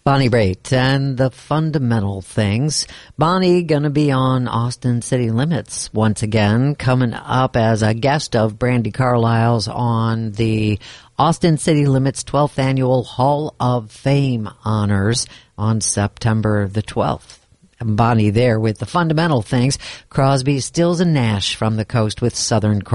Bonnie Raitt and the Fundamental Things. Bonnie going to be on Austin City Limits once again, coming up as a guest of Brandi Carlile's on the Austin City Limits 12th Annual Hall of Fame honors on September the 12th. Bonnie there with the Fundamental Things. Crosby, Stills, and Nash from the coast with Southern Cross.